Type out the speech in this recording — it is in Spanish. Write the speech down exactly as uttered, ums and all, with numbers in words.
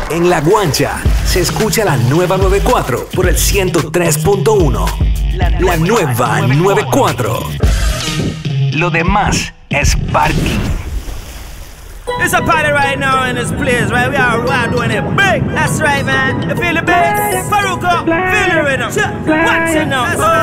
En La Guancha se escucha la nueva noventa y cuatro por el ciento tres punto uno. La nueva noventa y cuatro. Lo demás es party. It's a party right now in this place, right? We are, we are doing it big. That's right, man. You feel the bass? Faruko, feel the rhythm. Watch it now.